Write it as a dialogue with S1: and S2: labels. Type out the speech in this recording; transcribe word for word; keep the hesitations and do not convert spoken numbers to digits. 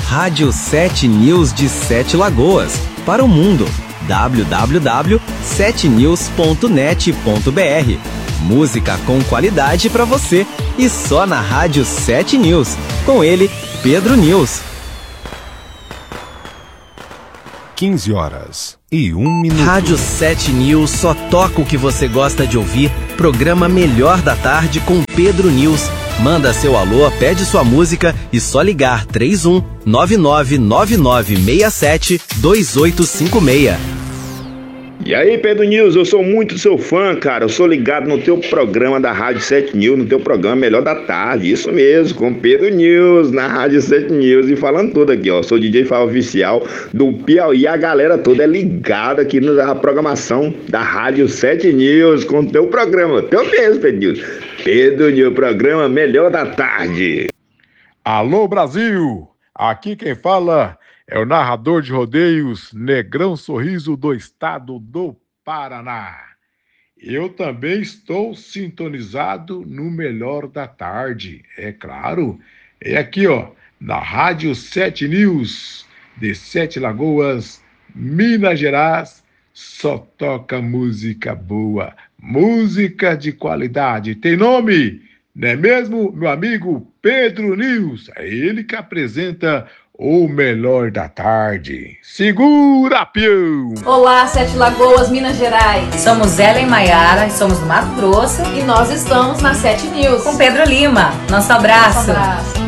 S1: Rádio sete News de Sete Lagoas, para o mundo. w w w ponto sete news ponto net ponto b r. Música com qualidade para você e só na Rádio sete News. Com ele, Pedro News.
S2: quinze horas e um minuto.
S1: Rádio sete News só toca o que você gosta de ouvir. Programa Melhor da Tarde com Pedro News. Manda seu alô, pede sua música e só ligar três um nove nove nove nove seis sete dois oito cinco seis.
S3: E aí, Pedro News, eu sou muito seu fã, cara. Eu sou ligado no teu programa da Rádio sete News, no teu programa Melhor da Tarde. Isso mesmo, com Pedro News, na Rádio sete News. E falando tudo aqui, ó. Sou D J Fábio Oficial do Piauí. A galera toda é ligada aqui na programação da Rádio sete News, com o teu programa. Teu mesmo, Pedro News. Pedro News, programa Melhor da Tarde.
S4: Alô, Brasil! Aqui quem fala é o narrador de rodeios Negrão Sorriso do estado do Paraná. Eu também estou sintonizado no Melhor da Tarde, é claro. É aqui, ó, na Rádio sete News de Sete Lagoas, Minas Gerais. Só toca música boa, música de qualidade. Tem nome, não é mesmo, meu amigo Pedro News? É ele que apresenta o Melhor da Tarde. Segura, peão!
S5: Olá, Sete Lagoas, Minas Gerais.
S6: Somos Ellen Maiara, somos do Mato Grosso.
S5: E nós estamos na sete News.
S6: Com Pedro Lima. Nosso abraço.
S5: Nosso abraço.